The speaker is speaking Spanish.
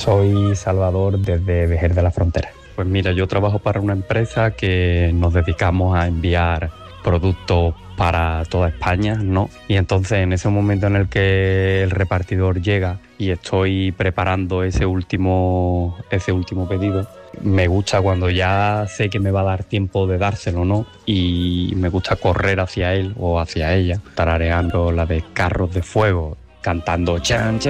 Soy Salvador desde Vejer de la Frontera. Pues mira, yo trabajo para una empresa que nos dedicamos a enviar productos para toda España, ¿no? Y entonces en ese momento en el que el repartidor llega y estoy preparando ese último pedido, me gusta cuando ya sé que me va a dar tiempo de dárselo, ¿no? Y me gusta correr hacia él o hacia ella, tarareando la de Carros de Fuego, cantando chan, chan.